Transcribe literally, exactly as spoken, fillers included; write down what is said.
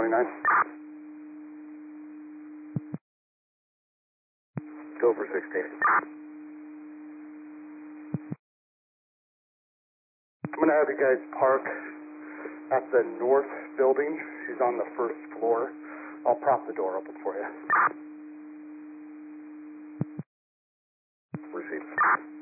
nine. Go for sixteen. I'm going to have you guys park at the north building. She's on the first floor. I'll prop the door open for you. Receive.